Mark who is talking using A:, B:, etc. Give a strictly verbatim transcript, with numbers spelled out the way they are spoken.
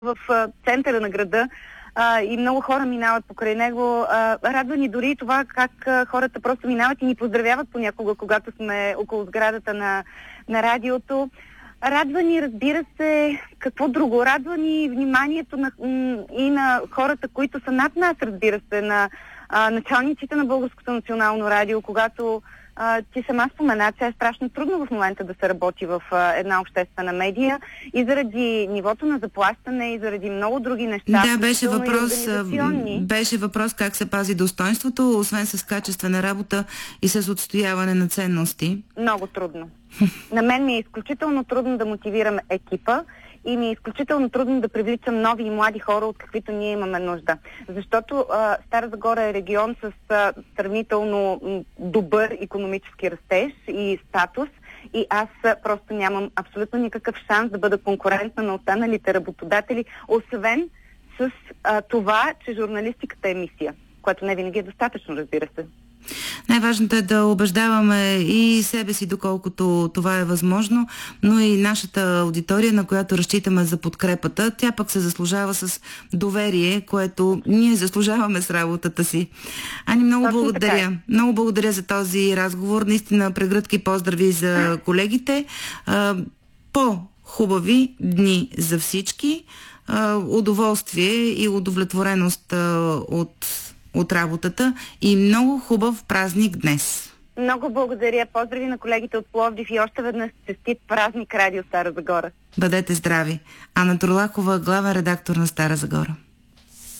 A: в а, центъра на града а, и много хора минават покрай него. А, радва ни дори това как а, хората просто минават и ни поздравяват понякога, когато сме около сградата на, на радиото. Радва ни, разбира се, какво друго. Радва ни вниманието на, и на хората, които са над нас, разбира се, на а, началниците на Българското национално радио, когато а, ти сама спомена, че е страшно трудно в момента да се работи в а, една обществена медия и заради нивото на заплащане и заради много други неща.
B: Да, беше въпрос, беше въпрос как се пази достоинството, освен с качествена работа и с отстояване на ценности.
A: Много трудно. На мен ми е изключително трудно да мотивирам екипа и ми е изключително трудно да привличам нови и млади хора, от каквито ние имаме нужда. Защото а, Стара Загора е регион с а, сравнително м, добър икономически растеж и статус и аз а, просто нямам абсолютно никакъв шанс да бъда конкурентна на останалите работодатели, освен с а, това, че журналистиката е мисия, което не винаги е достатъчно, разбира се.
B: Най-важното е да убеждаваме и себе си, доколкото това е възможно, но и нашата аудитория, на която разчитаме за подкрепата. Тя пък се заслужава с доверие, което ние заслужаваме с работата си. Ани, много
A: Точно
B: благодаря.
A: Така.
B: Много благодаря за този разговор. Наистина прегръдки поздрави за колегите. По-хубави дни за всички. Удоволствие и удовлетвореност от от работата и много хубав празник днес.
A: Много благодаря. Поздрави на колегите от Пловдив и още веднъж честит празник Радио Стара Загора.
B: Бъдете здрави. Ана Турлакова, главен редактор на Стара Загора.